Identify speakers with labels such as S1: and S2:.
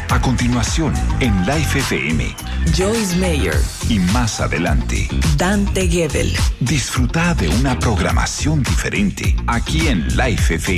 S1: A continuación, en Life FM.
S2: Joyce Meyer.
S1: Y más adelante,
S2: Dante Gebel.
S1: disfruta de una programación diferente aquí en Life FM.